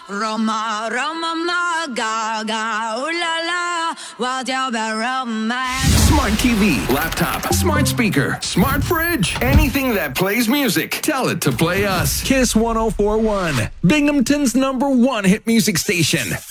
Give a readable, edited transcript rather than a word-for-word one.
Roma, Roma, ma, gaga, ooh la la, what's your romance? Smart TV, laptop, smart speaker, smart fridge, anything that plays music. Tell it to play us. Kiss 1041, Binghamton's #1 hit music station.